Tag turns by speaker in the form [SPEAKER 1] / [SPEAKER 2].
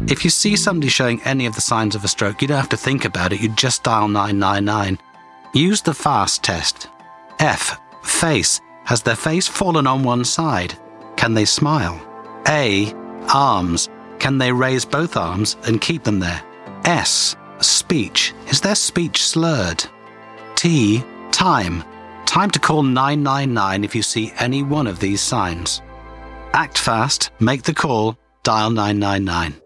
[SPEAKER 1] If you see somebody showing any of the signs of a stroke, you don't have to think about it, you just dial 999. Use the FAST test. F. Face. Has their face fallen on one side? Can they smile? A. Arms. Can they raise both arms and keep them there? S. Speech. Is their speech slurred? T. Time. Time to call 999 if you see any one of these signs. Act fast, make the call, dial 999.